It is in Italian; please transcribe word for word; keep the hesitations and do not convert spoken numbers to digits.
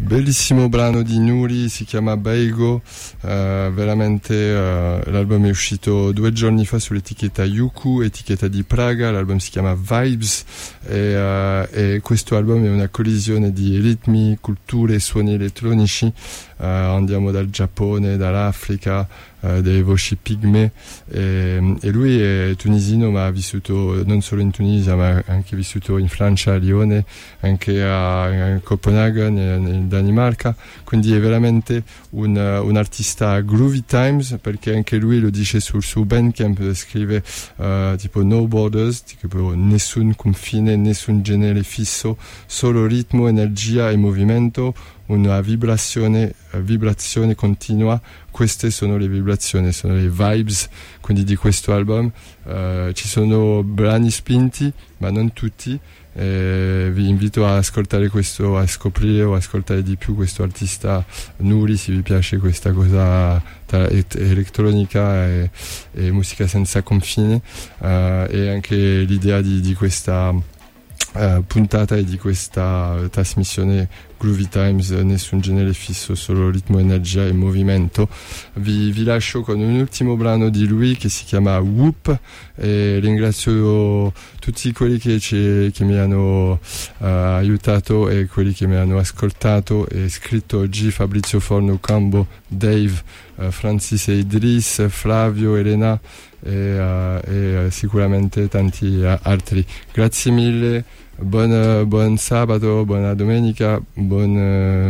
bellissimo brano di Nuri, si chiama Baigo, uh, veramente uh, l'album è uscito due giorni fa sull'etichetta Yuku, etichetta di Praga, l'album si chiama Vibes e, uh, e questo album è una collisione di ritmi, culture e suoni elettronici, uh, andiamo dal Giappone, dall'Africa, uh, delle voci pigme e, e lui è tunisino ma ha vissuto non solo in Tunisia ma ha anche vissuto in Francia, a Lione, anche a, a Copenaghen, in Danimarca, quindi è veramente un, un artista groovy times, perché anche lui lo dice sul suo Bandcamp, scrive uh, tipo no borders, tipo nessun confine, nessun genere fisso, solo ritmo, energia e movimento, una vibrazione, uh, vibrazione continua. Queste sono le vibrazioni, sono le vibes, quindi di questo album. Uh, ci sono brani spinti ma non tutti. Eh, vi invito a ascoltare questo, a scoprire o ascoltare di più questo artista Nuri, se vi piace questa cosa tra elettronica e, e musica senza confine, uh, e anche l'idea di, di questa uh, puntata e di questa trasmissione Groovy Times, nessun genere fisso, solo ritmo, energia e movimento. Vi, vi lascio con un ultimo brano di lui che si chiama Whoop e ringrazio tutti quelli che, ci, che mi hanno uh, aiutato e quelli che mi hanno ascoltato e scritto oggi: Fabrizio Forno, Cambo, Dave, uh, Francis e Idris, Flavio, Elena e, uh, e sicuramente tanti uh, altri. Grazie mille. Buon, buon sabato, buona domenica, buon